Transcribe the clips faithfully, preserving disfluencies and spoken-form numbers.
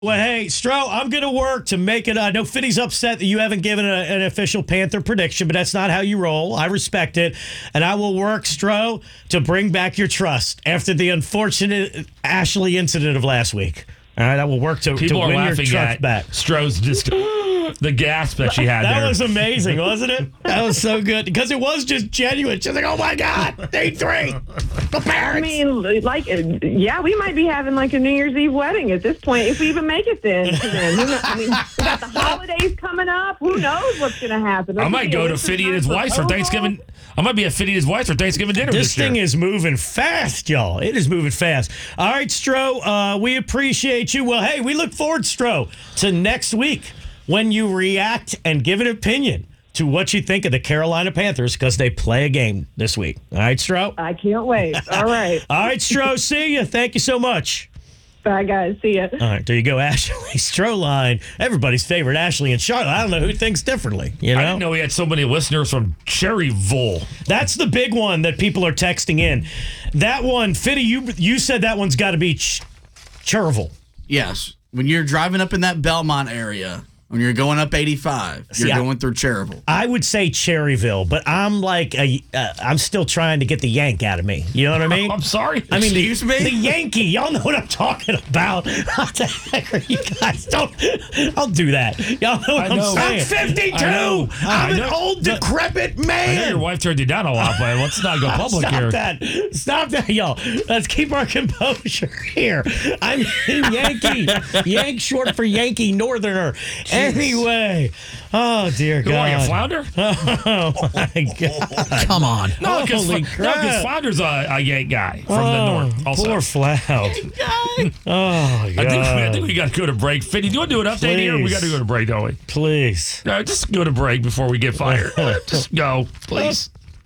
Well, hey, Stro, I'm going to work to make it. I know Fitty's upset that you haven't given a, an official Panther prediction, but that's not how you roll. I respect it. And I will work, Stro, to bring back your trust after the unfortunate Ashley incident of last week. All right, I will work to, to win your trust back. Stro's just the gasp that she had that there. That was amazing, wasn't it? That was so good because it was just genuine. She's like, oh, my God, day three. The parents. I mean, like, yeah, we might be having like a New Year's Eve wedding at this point if we even make it then. then. I mean, we got the holidays coming up. Who knows what's going to happen? I might go to Fitty and his wife for Thanksgiving. I might be at Fitty and his wife for Thanksgiving dinner this, this thing year. is moving fast, y'all. It is moving fast. All right, Stro, uh, we appreciate you. Well, hey, we look forward, Stro, to next week when you react and give an opinion to what you think of the Carolina Panthers because they play a game this week. All right, Stro? I can't wait. All right. All right, Stro, see you. Thank you so much. Bye, guys. See ya. All right, there you go, Ashley Stroline. Everybody's favorite, Ashley and Charlotte. I don't know who thinks differently. You know? I didn't know we had so many listeners from Cherryville. That's the big one that people are texting in. That one, Fitty, you you said that one's got to be Ch- Cherryville. Yes. When you're driving up in that Belmont area, when you're going up eighty-five, you're See, I, going through Cherryville. I would say Cherryville, but I'm like, a, uh, I'm still trying to get the yank out of me. You know what I mean? I'm sorry. I mean, Excuse the, me? the Yankee. Y'all know what I'm talking about. What the heck are you guys? Don't, don't do that. Y'all know what I I'm know. saying. I'm fifty-two. I I'm I know. an old, decrepit man. I know your wife turned you down a lot, but let's not go public Stop here. that. Stop that, y'all. Let's keep our composure here. I'm Yankee. Yank short for Yankee Northerner. Jeez. Anyway. Oh, dear God. Who are you, Flounder? Oh, my God. Come on. No, because Holy no, crap. Flounder's a, a Yank guy from oh, the north. Also. Poor Flound. Oh, God. I think, I think we got to go to break. Fitty, do you want to do an update Please. here? We got to go to break, don't we? Please. No, just go to break before we get fired. Just go, please.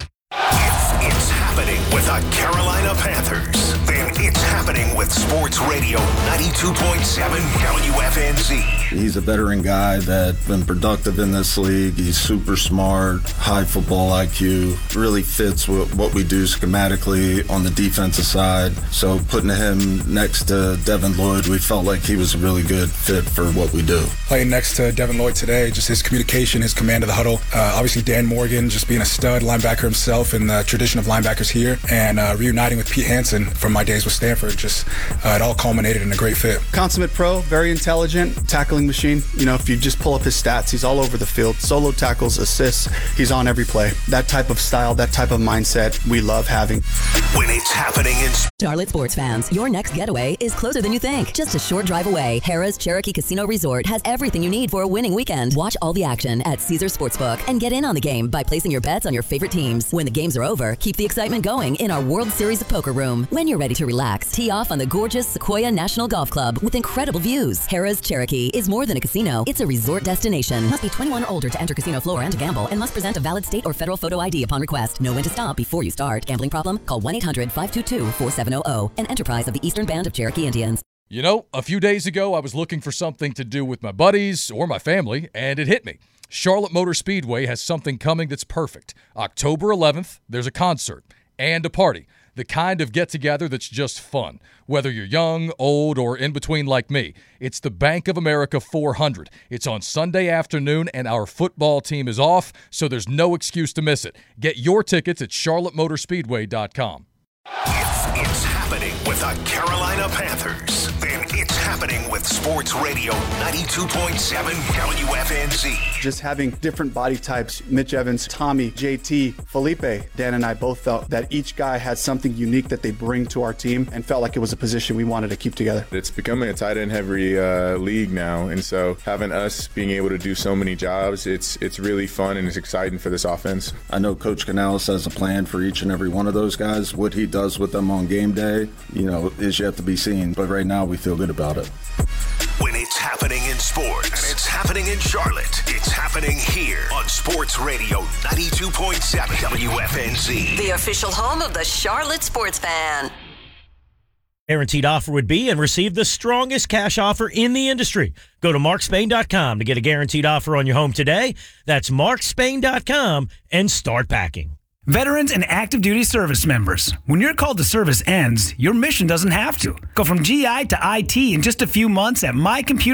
If it's happening with the Carolina Panthers, then it's happening with Sports Radio ninety-two point seven W F N Z. He's a veteran guy that's been productive in this league. He's super smart, high football I Q, really fits with what we do schematically on the defensive side. So putting him next to Devin Lloyd, we felt like he was a really good fit for what we do. Playing next to Devin Lloyd today, just his communication, his command of the huddle. Uh, obviously, Dan Morgan just being a stud linebacker himself in the tradition of linebackers here, and uh, reuniting with Pete Hansen from my days with Stanford. Just uh, it all culminated in a great fit. Consummate pro, very intelligent, tackling machine. You know, if you just pull up his stats, he's all over the field. Solo tackles, assists, he's on every play. That type of style, that type of mindset, we love having. When it's happening in Charlotte sports fans, your next getaway is closer than you think. Just a short drive away, Harrah's Cherokee Casino Resort has everything you need for a winning weekend. Watch all the action at Caesars Sportsbook and get in on the game by placing your bets on your favorite teams. When the games are over, keep the excitement going in our World Series of Poker room. When you're ready to relax, tee off on the gorgeous Sequoia National Golf Club with incredible views. Harrah's Cherokee is more than a casino, it's a resort destination. Must be twenty-one or older to enter casino floor and to gamble, and must present a valid state or federal photo I D upon request. Know when to stop before you start. Gambling problem? Call one eight hundred five two two four seven zero zero. An enterprise of the Eastern Band of Cherokee Indians. You know, a few days ago, I was looking for something to do with my buddies or my family, and it hit me. Charlotte Motor Speedway has something coming that's perfect. October eleventh, there's a concert and a party. The kind of get-together that's just fun. Whether you're young, old, or in between like me, it's the Bank of America four hundred. It's on Sunday afternoon, and our football team is off, so there's no excuse to miss it. Get your tickets at charlotte motor speedway dot com. If it's happening with the Carolina Panthers, then it's happening with Sports Radio ninety-two point seven W F N Z. Just having different body types, Mitch Evans, Tommy, J T, Felipe, Dan and I both felt that each guy had something unique that they bring to our team and felt like it was a position we wanted to keep together. It's becoming a tight end heavy uh, league now, and so having us being able to do so many jobs, it's it's really fun and it's exciting for this offense. I know Coach Canales has a plan for each and every one of those guys. What he does with them on game day, you know, is yet to be seen. But right now, we feel good about it. When it's happening in sports, and it's happening in Charlotte, it's happening here on Sports Radio ninety-two point seven W F N Z. The official home of the Charlotte sports fan. Guaranteed offer would be and receive the strongest cash offer in the industry. Go to mark spain dot com to get a guaranteed offer on your home today. That's mark spain dot com and start packing. Veterans and active duty service members, when your call to service ends, your mission doesn't have to. Go from G I to I T in just a few months at My Computer